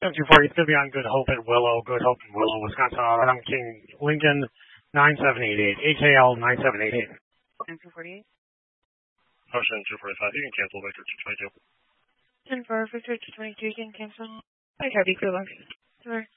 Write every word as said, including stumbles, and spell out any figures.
ten two forty, it's going to be on Good Hope at Willow, Good Hope in Willow, Wisconsin. I'm King Lincoln nine seven eight eight, H A L nine seven eight eight. ten two forty-eight. Ocean two forty-five, you can cancel Victor two twenty-two. ten four, Victor two twenty-two, you can cancel. I have you, clear lunch. Sorry.